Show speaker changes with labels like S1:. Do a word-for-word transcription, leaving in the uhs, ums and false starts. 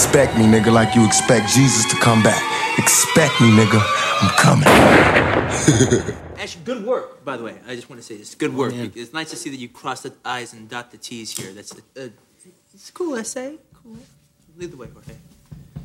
S1: Expect me, nigga, like you expect Jesus to come back. Expect me, nigga. I'm coming.
S2: Actually, good work, by the way. I just want to say this. Good work.
S3: Oh,
S2: it's nice to see that you cross the I's and dot the T's here. That's a, a, it's a cool essay. Cool. Lead the way, Jorge.